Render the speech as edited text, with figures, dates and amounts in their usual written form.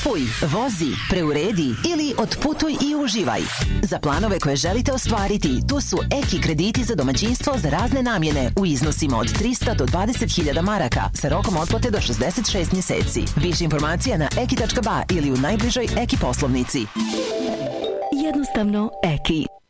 Kupuj, vozi, preuredi ili otputuj i uživaj. Za planove koje želite ostvariti, tu su Eki krediti za domaćinstvo za razne namjene u iznosima od 300 do 20.000 maraka sa rokom otplate do 66 mjeseci. Više informacija na eki.ba ili u najbližoj Eki poslovnici. Jednostavno Eki.